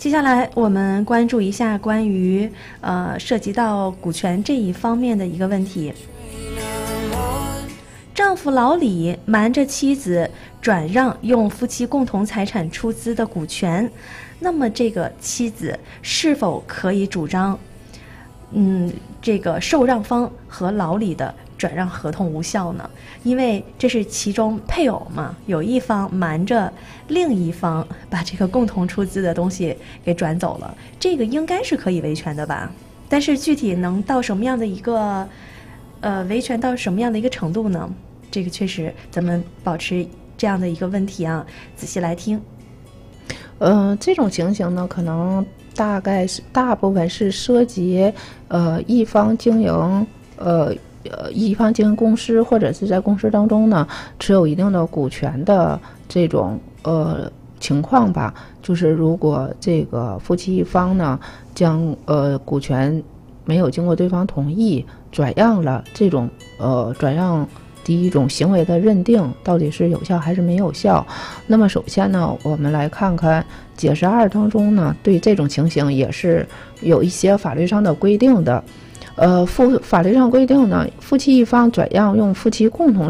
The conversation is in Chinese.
接下来我们关注一下关于涉及到股权这一方面的一个问题。丈夫老李瞒着妻子转让用夫妻共同财产出资的股权，那么这个妻子是否可以主张这个受让方和老李的转让合同无效呢？因为这是其中配偶嘛，有一方瞒着另一方把这个共同出资的东西给转走了，这个应该是可以维权的吧？但是具体能到什么样的一个维权到什么样的一个程度呢？这个确实咱们保持这样的一个问题啊，仔细来听。 这种情形呢，可能大部分是涉及一方经营公司，或者是在公司当中呢持有一定的股权的这种情况吧。就是如果这个夫妻一方呢将股权没有经过对方同意转让了，这种转让第一种行为的认定到底是有效还是没有效。那么首先呢，我们来看看解释2当中呢对这种情形也是有一些法律上的规定的。法律上规定呢，夫妻一方转让用夫妻共同